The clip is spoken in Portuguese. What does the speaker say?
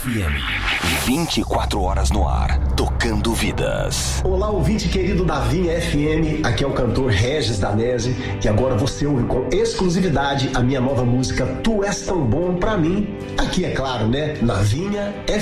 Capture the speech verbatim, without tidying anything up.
F M. vinte e quatro horas no ar, tocando vidas. Olá, ouvinte querido da Vinha F M. Aqui é o cantor Regis Danese. E agora você ouve com exclusividade a minha nova música Tu És Tão Bom Pra Mim. Aqui, é claro, né? Na Vinha F M.